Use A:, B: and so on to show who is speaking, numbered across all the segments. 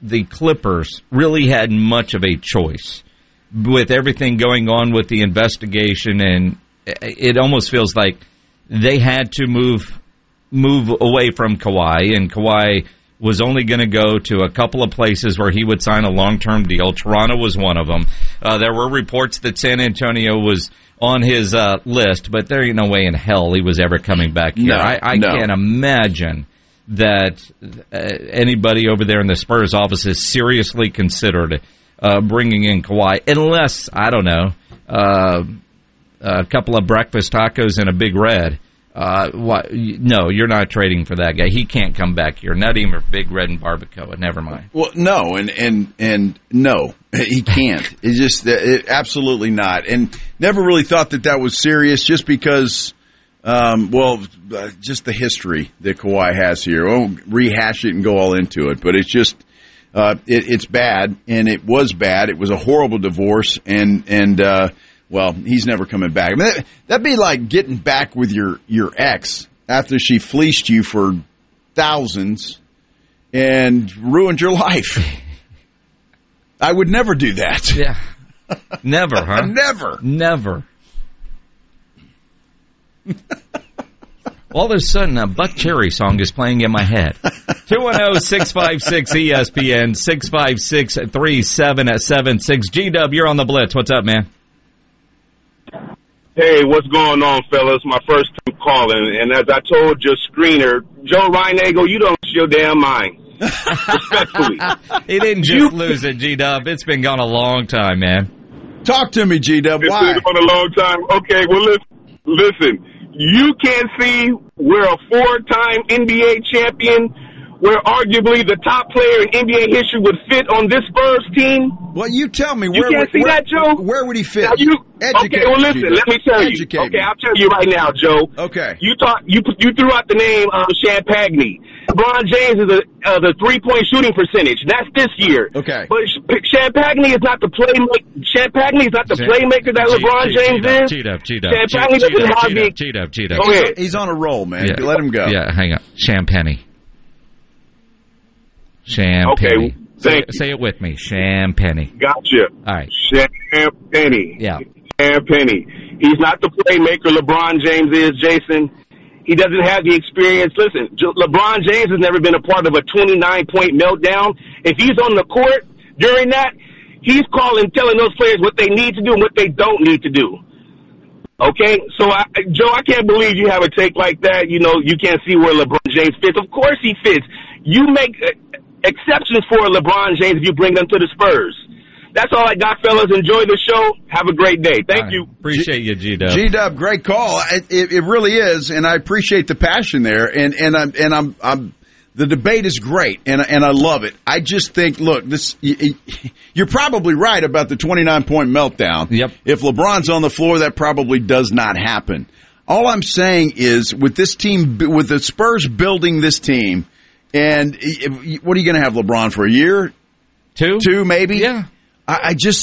A: the Clippers really had much of a choice with everything going on with the investigation, and it almost feels like they had to move away from Kawhi, and Kawhi was only going to go to a couple of places where he would sign a long-term deal. Toronto was one of them. There were reports that San Antonio was on his list, but there ain't no way in hell he was ever coming back here. I can't imagine that anybody over there in the Spurs office has seriously considered bringing in Kawhi, unless, I don't know, a couple of breakfast tacos and a Big Red. No, you're not trading for that guy. He can't come back here. Not even for Big Red and Barbacoa. Never mind.
B: Well, no, and no, he can't. It's just absolutely not. And never really thought that was serious, just because. Just the history that Kawhi has here. I won't rehash it and go all into it, but it's just it's bad, and it was bad. It was a horrible divorce, and he's never coming back. I mean, that'd be like getting back with your ex after she fleeced you for thousands and ruined your life. I would never do that.
A: Yeah. Never, huh?
B: Never.
A: All of a sudden, a Buck Cherry song is playing in my head. 210-656-ESPN, 656-3776. G-Dub, you're on the Blitz. What's up, man?
C: Hey, what's going on, fellas? My first time calling, and as I told your screener, Joe Reinagle, you don't your damn mind. Respectfully.
A: He didn't just lose it, G-Dub. It's been gone a long time, man.
B: Talk to me, G-Dub. Why?
C: It's been gone a long time. Okay, well, listen. You can't see we're a four-time NBA champion, where arguably the top player in NBA history would fit on this Spurs team.
B: Well, you tell me.
C: You can't see that, Joe?
B: Well, where would he fit?
C: Okay, well, listen. Let me tell you. Okay, I'll tell you right now, Joe.
B: Okay.
C: You threw out the name Champagny. LeBron James is the three-point shooting percentage. That's this year.
B: Okay.
C: But Champagny is not the playmaker. Champagny is not the playmaker that LeBron James is. Champagny doesn't have the.
A: G-Dub.
C: Go ahead.
B: He's on a roll, man.
A: Yeah.
B: Let him go.
A: Yeah, hang on. Champagny.
C: Okay.
A: Say it with me. Champagny.
C: Gotcha.
A: All right.
C: Champagny.
A: Yeah.
C: Champagny. He's not the playmaker LeBron James is, Jason. He doesn't have the experience. Listen, LeBron James has never been a part of a 29-point meltdown. If he's on the court during that, he's telling those players what they need to do and what they don't need to do. Okay? So, Joe, I can't believe you have a take like that. You know, you can't see where LeBron James fits. Of course he fits. You make exceptions for LeBron James if you bring them to the Spurs. That's all I got, fellas. Enjoy the show. Have a great day. Thank you.
A: Appreciate you, G-Dub.
B: G-Dub, great call. It really is, and I appreciate the passion there. And I'm the debate is great, and I love it. I just think, look, you're probably right about the 29-point meltdown.
A: Yep.
B: If LeBron's on the floor, that probably does not happen. All I'm saying is, with this team, with the Spurs building this team, and what are you going to have LeBron for a year? Two, maybe.
A: Yeah.
B: I can't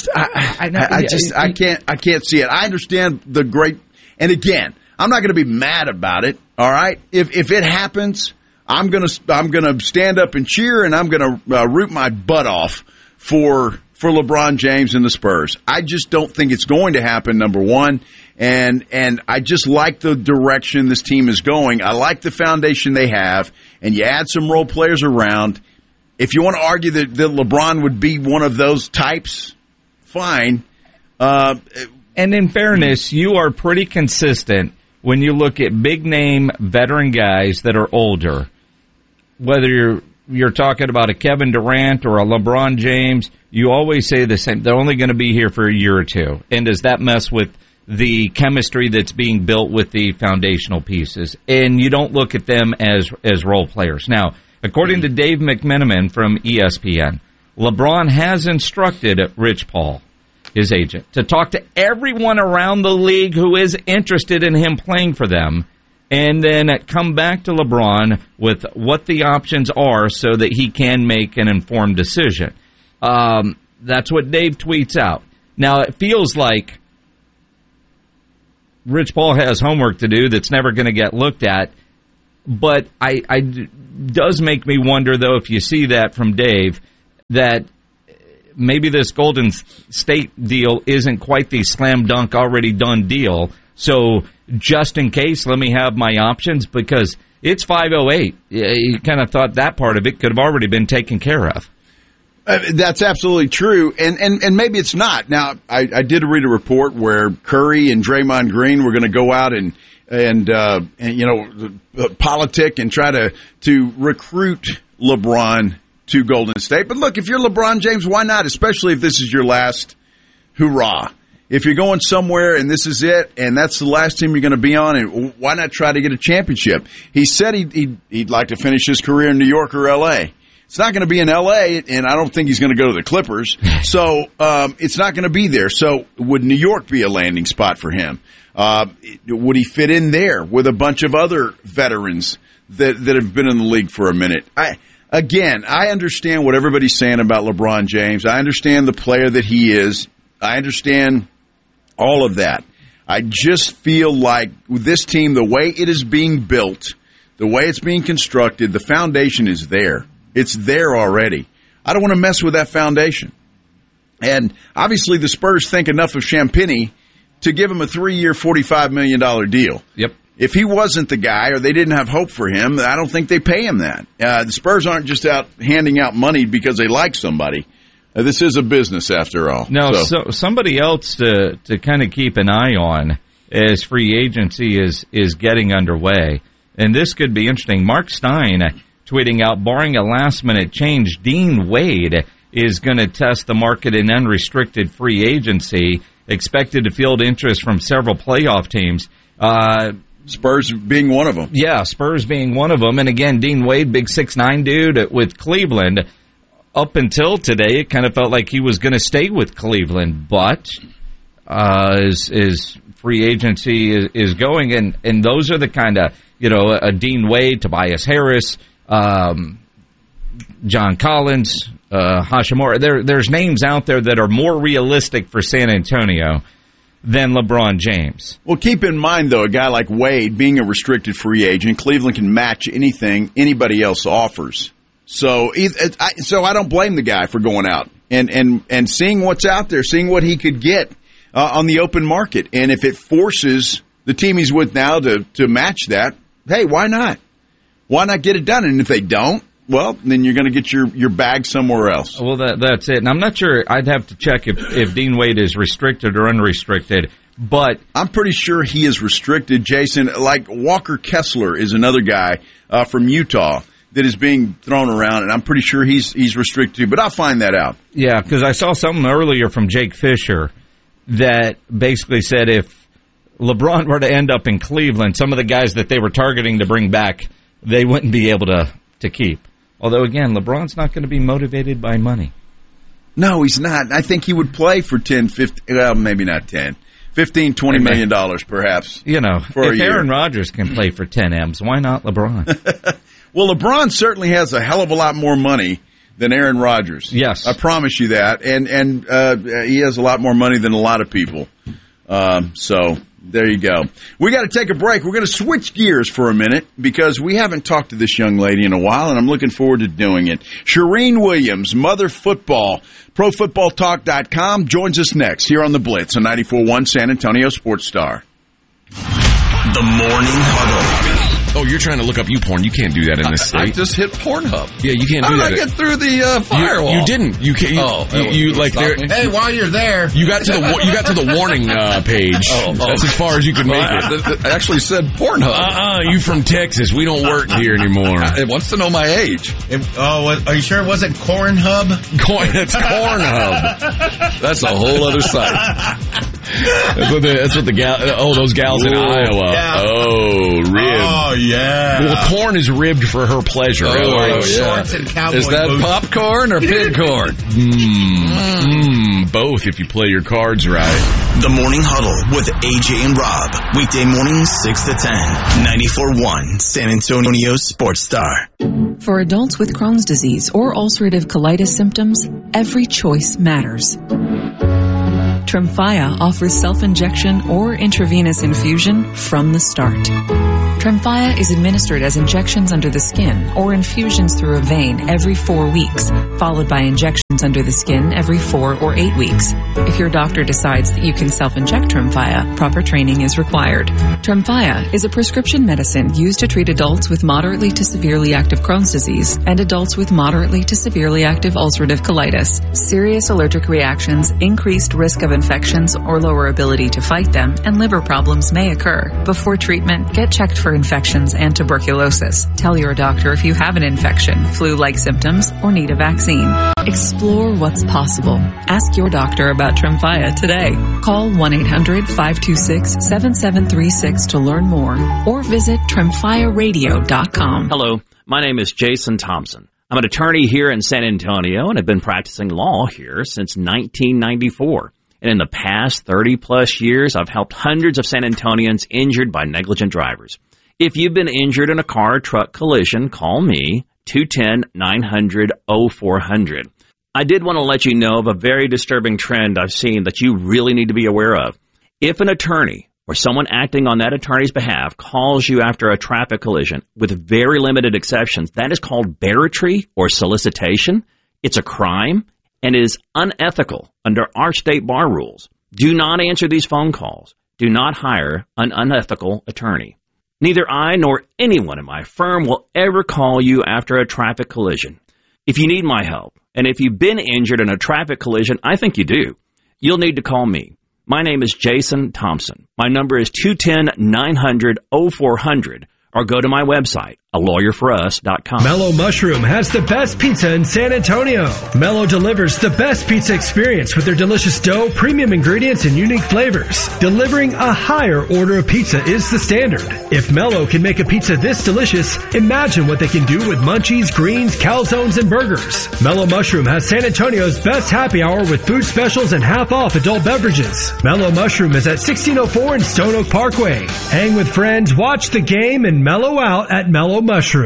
B: see it. I understand the great, and again, I'm not going to be mad about it. All right, if it happens, I'm gonna stand up and cheer, and I'm gonna root my butt off for LeBron James and the Spurs. I just don't think it's going to happen. Number one, and I just like the direction this team is going. I like the foundation they have, and you add some role players around. If you want to argue that LeBron would be one of those types, fine.
A: And in fairness, you are pretty consistent when you look at big-name veteran guys that are older. Whether you're talking about a Kevin Durant or a LeBron James, you always say the same. They're only going to be here for a year or two. And does that mess with the chemistry that's being built with the foundational pieces? And you don't look at them as role players. Now, according to Dave McMenamin from ESPN, LeBron has instructed Rich Paul, his agent, to talk to everyone around the league who is interested in him playing for them, and then come back to LeBron with what the options are so that he can make an informed decision. That's what Dave tweets out. Now, it feels like Rich Paul has homework to do that's never going to get looked at. But I does make me wonder, though, if you see that from Dave, that maybe this Golden State deal isn't quite the slam dunk already done deal. So just in case, let me have my options, because it's 5:08. You kind of thought that part of it could have already been taken care of.
B: That's absolutely true, and maybe it's not. Now, I did read a report where Curry and Draymond Green were going to go out and politic and try to recruit LeBron to Golden State. But look, if you're LeBron James, why not? Especially if this is your last hurrah. If you're going somewhere and this is it, and that's the last team you're going to be on, and why not try to get a championship? He said he'd like to finish his career in New York or L.A. It's not going to be in L.A., and I don't think he's going to go to the Clippers. So it's not going to be there. So would New York be a landing spot for him? Would he fit in there with a bunch of other veterans that have been in the league for a minute? I understand what everybody's saying about LeBron James. I understand the player that he is. I understand all of that. I just feel like with this team, the way it is being built, the way it's being constructed, the foundation is there. It's there already. I don't want to mess with that foundation. And obviously the Spurs think enough of Champagnie to give him a 3-year, $45 million deal.
A: Yep.
B: If he wasn't the guy or they didn't have hope for him, I don't think they pay him that. The Spurs aren't just out handing out money because they like somebody. This is a business after all.
A: Now, so somebody else to kind of keep an eye on as free agency is getting underway, and this could be interesting. Mark Stein tweeting out, barring a last-minute change, Dean Wade is going to test the market in unrestricted free agency, expected to field interest from several playoff teams.
B: Spurs being one of them.
A: Yeah, Spurs being one of them. And again, Dean Wade, big 6'9" dude with Cleveland. Up until today, it kind of felt like he was going to stay with Cleveland, but his free agency is going, and those are the kind of, a Dean Wade, Tobias Harris, John Collins, Hashimura. There's names out there that are more realistic for San Antonio than LeBron James.
B: Well, keep in mind, though, a guy like Wade being a restricted free agent, Cleveland can match anything anybody else offers. So I don't blame the guy for going out and seeing what's out there, seeing what he could get on the open market. And if it forces the team he's with now to match that, hey, why not? Why not get it done? And if they don't, well, then you're going to get your bag somewhere else.
A: Well, that's it. And I'm not sure. I'd have to check if Dean Wade is restricted or unrestricted. But
B: I'm pretty sure he is restricted, Jason. Like Walker Kessler is another guy from Utah that is being thrown around, and I'm pretty sure he's restricted too, but I'll find that out.
A: Yeah, because I saw something earlier from Jake Fisher that basically said if LeBron were to end up in Cleveland, some of the guys that they were targeting to bring back, they wouldn't be able to keep. Although, again, LeBron's not going to be motivated by money.
B: No, he's not. I think he would play for 10, 15, well, maybe not 10. $15, $20 million perhaps.
A: If Aaron Rodgers can play for 10 M's, why not LeBron?
B: Well, LeBron certainly has a hell of a lot more money than Aaron Rodgers.
A: Yes.
B: I promise you that. And he has a lot more money than a lot of people. So there you go. We got to take a break. We're going to switch gears for a minute because we haven't talked to this young lady in a while, and I'm looking forward to doing it. Shireen Williams, Mother Football, ProFootballTalk.com, joins us next here on The Blitz on 94.1 San Antonio Sports Star.
D: The Morning Huddle.
E: Oh, you're trying to look up YouPorn. You can't do that in this state.
F: I just hit Pornhub.
E: Yeah, you can't do that.
F: How did I get through the firewall?
E: You didn't. You can't. You like there.
F: Hey, while you're there,
E: you got to the warning page. That's as far as you could make it.
F: It actually said Pornhub.
E: You from Texas? We don't work here anymore.
F: It wants to know my age.
G: Are you sure it wasn't Cornhub?
E: It's Cornhub.
F: That's a whole other site.
E: That's what the those gals in Iowa.
G: Yeah.
E: Oh, ribbed.
G: Oh, yeah.
E: Well, corn is ribbed for her pleasure.
G: Shorts and cowboy
F: Is that
G: boots.
F: popcorn or pig corn?
E: Both if you play your cards right.
D: The Morning Huddle with AJ and Rob. Weekday mornings 6 to 10. 94.1 San Antonio Sports Star.
H: For adults with Crohn's disease or ulcerative colitis symptoms, every choice matters. Tremfya offers self-injection or intravenous infusion from the start. Tremfya is administered as injections under the skin or infusions through a vein every 4 weeks, followed by injections under the skin every 4 or 8 weeks. If your doctor decides that you can self-inject Tremfya, proper training is required. Tremfya is a prescription medicine used to treat adults with moderately to severely active Crohn's disease and adults with moderately to severely active ulcerative colitis. Serious allergic reactions, increased risk of infections or lower ability to fight them, and liver problems may occur. Before treatment, get checked for infections and tuberculosis. Tell your doctor if you have an infection, flu-like symptoms, or need a vaccine. Explore what's possible. Ask your doctor about Tremfya today. Call 1-800-526-7736 to learn more or visit TremfyaRadio.com.
I: Hello, my name is Jason Thompson. I'm an attorney here in San Antonio and have been practicing law here since 1994. And in the past 30-plus years, I've helped hundreds of San Antonians injured by negligent drivers. If you've been injured in a car-truck collision, call me, 210-900-0400. I did want to let you know of a very disturbing trend I've seen that you really need to be aware of. If an attorney or someone acting on that attorney's behalf calls you after a traffic collision, with very limited exceptions, that is called barratry or solicitation. It's a crime and is unethical under our state bar rules. Do not answer these phone calls. Do not hire an unethical attorney. Neither I nor anyone in my firm will ever call you after a traffic collision. If you need my help, and if you've been injured in a traffic collision, I think you do, you'll need to call me. My name is Jason Thompson. My number is 210-900-0400, or go to my website, alawyerforus.com.
J: Mellow Mushroom has the best pizza in San Antonio. Mellow delivers the best pizza experience with their delicious dough, premium ingredients, and unique flavors. Delivering a higher order of pizza is the standard. If Mellow can make a pizza this delicious, imagine what they can do with munchies, greens, calzones, and burgers. Mellow Mushroom has San Antonio's best happy hour with food specials and half off adult beverages. Mellow Mushroom is at 1604 in Stone Oak Parkway. Hang with friends, watch the game, and mellow out at Mellow Mushroom.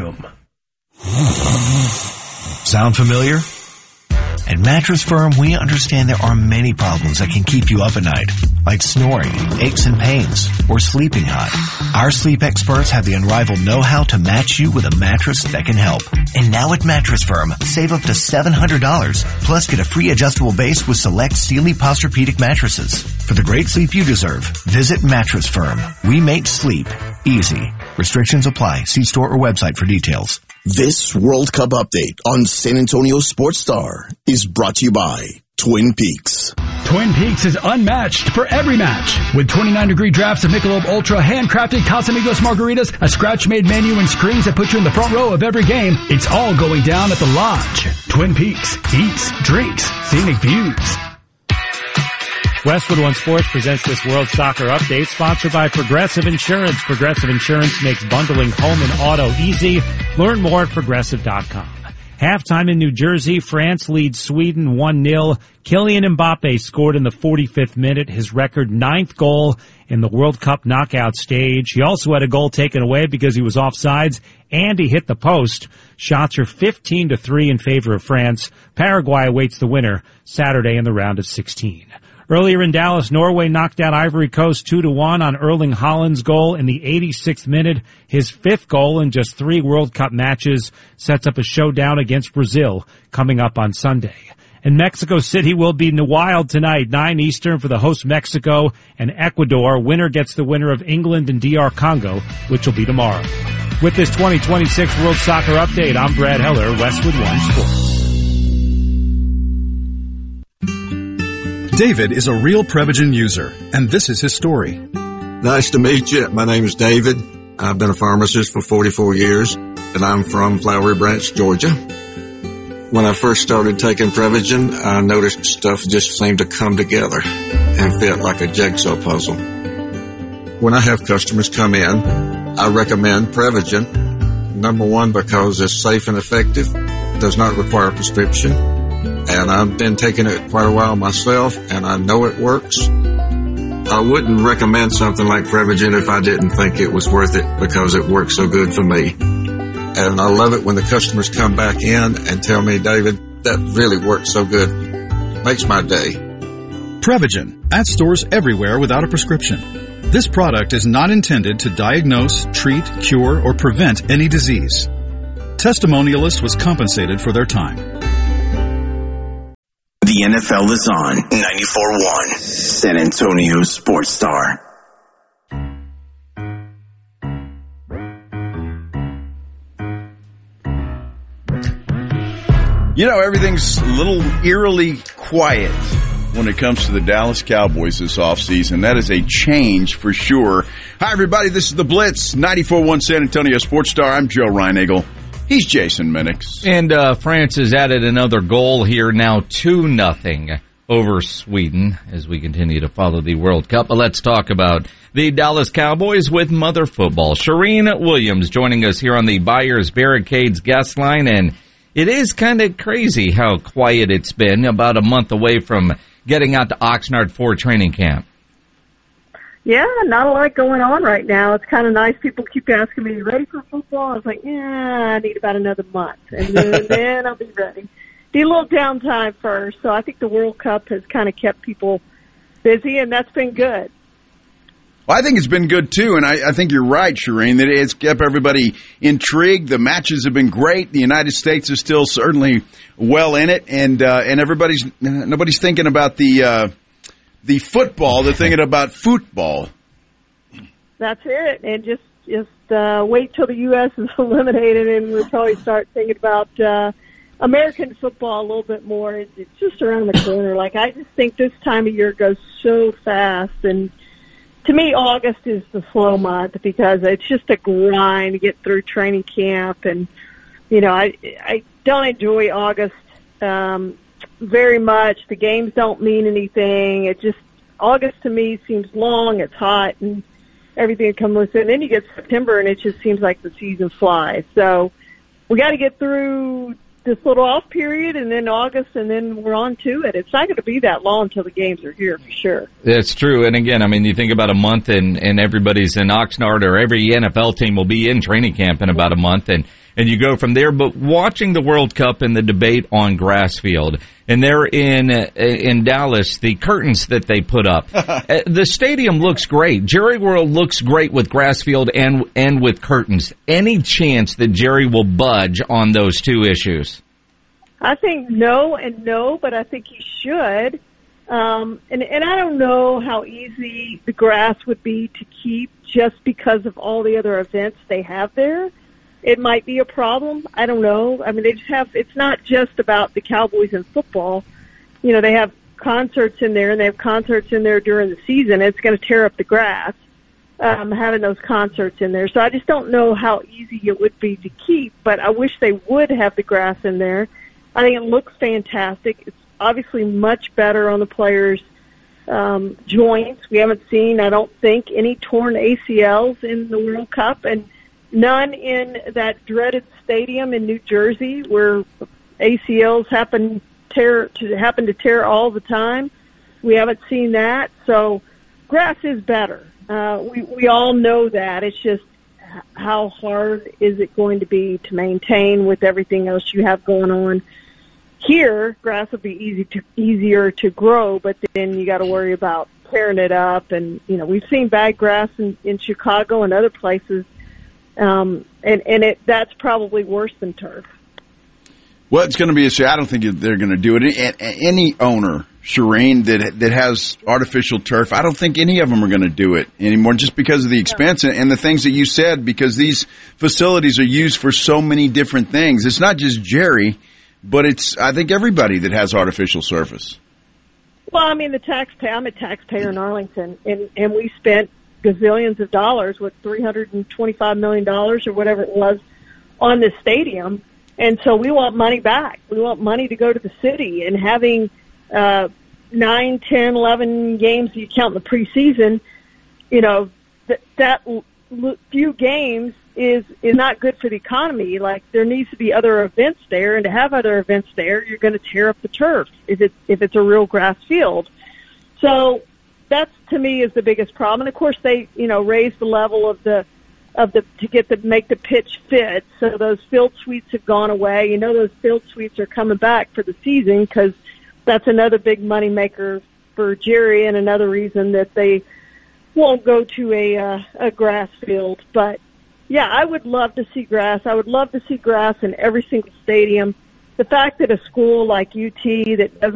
K: Sound familiar? At Mattress Firm, we understand there are many problems that can keep you up at night, like snoring, aches and pains, or sleeping hot. Our sleep experts have the unrivaled know-how to match you with a mattress that can help. And now at Mattress Firm, save up to $700, plus get a free adjustable base with select Sealy Posturepedic mattresses. For the great sleep you deserve, visit Mattress Firm. We make sleep easy. Restrictions apply. See store or website for details.
D: This World Cup update on San Antonio Sports Star is brought to you by Twin Peaks.
L: Twin Peaks is unmatched for every match. With 29-degree drafts of Michelob Ultra, handcrafted Casamigos margaritas, a scratch-made menu, and screens that put you in the front row of every game, it's all going down at the Lodge. Twin Peaks. Eats, drinks, scenic views.
M: Westwood One Sports presents this World Soccer Update, sponsored by Progressive Insurance. Progressive Insurance makes bundling home and auto easy. Learn more at Progressive.com. Halftime in New Jersey, France leads Sweden 1-0. Kylian Mbappe scored in the 45th minute, his record 9th goal in the World Cup knockout stage. He also had a goal taken away because he was offsides, and he hit the post. Shots are 15-3 in favor of France. Paraguay awaits the winner Saturday in the round of 16. Earlier in Dallas, Norway knocked out Ivory Coast 2-1 on Erling Haaland's goal in the 86th minute. His 5th goal in just 3 World Cup matches sets up a showdown against Brazil coming up on Sunday. And Mexico City will be in the Wild tonight, 9 Eastern for the host Mexico and Ecuador. Winner gets the winner of England and DR Congo, which will be tomorrow. With this 2026 World Soccer Update, I'm Brad Heller, Westwood One Sports.
N: David is a real Prevagen user, and this is his story.
O: Nice to meet you. My name is David. I've been a pharmacist for 44 years, and I'm from Flowery Branch, Georgia. When I first started taking Prevagen, I noticed stuff just seemed to come together and fit like a jigsaw puzzle. When I have customers come in, I recommend Prevagen. Number one, because it's safe and effective, does not require a prescription. And I've been taking it quite a while myself, and I know it works. I wouldn't recommend something like Prevagen if I didn't think it was worth it, because it works so good for me. And I love it when the customers come back in and tell me, David, that really worked so good. Makes my day.
N: Prevagen, at stores everywhere without a prescription. This product is not intended to diagnose, treat, cure, or prevent any disease. Testimonialist was compensated for their time.
D: The NFL is on 94.1 San Antonio Sports Star.
B: You know, everything's a little eerily quiet when it comes to the Dallas Cowboys this offseason. That is a change for sure. Hi, everybody. This is The Blitz, 94.1 San Antonio Sports Star. I'm Joe Reinagle. He's Jason Minix.
A: And France has added another goal here, now 2-0 over Sweden as we continue to follow the World Cup. But let's talk about the Dallas Cowboys with Mother Football. Charean Williams joining us here on the Buyers Barricades guest line. And it is kind of crazy how quiet it's been, about a month away from getting out to Oxnard for training camp.
P: Yeah, not a lot going on right now. It's kind of nice. People keep asking me, ready for football? I was like, yeah, I need about another month, and then I'll be ready. Need a little downtime first. So I think the World Cup has kind of kept people busy, and that's been good.
B: Well, I think it's been good, too, and I think you're right, Charean, that it's kept everybody intrigued. The matches have been great. The United States is still certainly well in it, and nobody's thinking about the football. They're thinking about football.
P: That's it, and just wait till the U.S. is eliminated, and we'll probably start thinking about American football a little bit more. It's just around the corner. Like, I just think this time of year goes so fast, and to me, August is the slow month because it's just a grind to get through training camp. And, you know, I don't enjoy August very much. The games don't mean anything. It just, August to me seems long, it's hot, and everything comes with it. And then you get September, and it just seems like the season flies. So we got to get through this little off period, and then August, and then we're on to it. It's not going to be that long until the games are here, for sure.
A: That's true. And again, I mean, you think about a month, and everybody's in Oxnard, or every NFL team will be in training camp in about a month, and you go from there. But watching the World Cup and the debate on grass field, and they're in Dallas, the curtains that they put up, the stadium looks great. Jerry World looks great with grass field and with curtains. Any chance that Jerry will budge on those two issues?
P: I think no, but I think he should. And I don't know how easy the grass would be to keep just because of all the other events they have there. It might be a problem. I don't know. I mean, it's not just about the Cowboys and football. You know, they have concerts in there, and they have concerts in there during the season. It's going to tear up the grass, having those concerts in there. So I just don't know how easy it would be to keep, but I wish they would have the grass in there. I think it looks fantastic. It's obviously much better on the players' joints. We haven't seen, I don't think, any torn ACLs in the World Cup, and none in that dreaded stadium in New Jersey where ACLs happen to tear all the time. We haven't seen that. So grass is better. We all know that. It's just how hard is it going to be to maintain with everything else you have going on. Here, grass will be easier to grow, but then you got to worry about tearing it up. And, you know, we've seen bad grass in Chicago and other places. That's probably worse than turf.
B: Well, it's going to be I don't think they're going to do it. Any owner, Charean, that has artificial turf, I don't think any of them are going to do it anymore just because of the expense and the things that you said, because these facilities are used for so many different things. It's not just Jerry, but it's, I think, everybody that has artificial surface.
P: Well, I mean, I'm a taxpayer in Arlington, and we spent gazillions of dollars, with $325 million or whatever it was, on this stadium. And so we want money back. We want money to go to the city. And having 9, 10, 11 games, you count in the preseason, you know, that few games is not good for the economy. Like, there needs to be other events there, and to have other events there, you're going to tear up the turf if it's a real grass field. So that's, to me, is the biggest problem. And of course, they, you know, raised the level of the to make the pitch fit. So those field suites have gone away. You know, those field suites are coming back for the season because that's another big money maker for Jerry, and another reason that they won't go to a grass field. But yeah, I would love to see grass. I would love to see grass in every single stadium. The fact that a school like UT that doesn't